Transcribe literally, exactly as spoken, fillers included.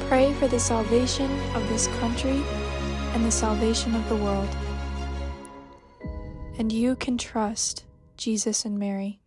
Pray for the salvation of this country and the salvation of the world. And you can trust Jesus and Mary.